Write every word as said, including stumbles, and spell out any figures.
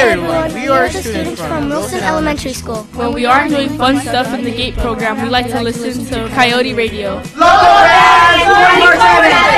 everyone. We are students from Wilson Elementary School. When we aren't doing fun stuff in the GATE program, we like to listen to Coyote Radio. Local Bands, one more time.